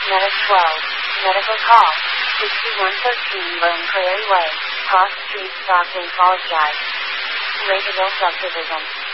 Medic 12. Medical call. 6113 Lone Prairie Way, Cross Street, Stockton, College Drive. Ravenville Subdivision.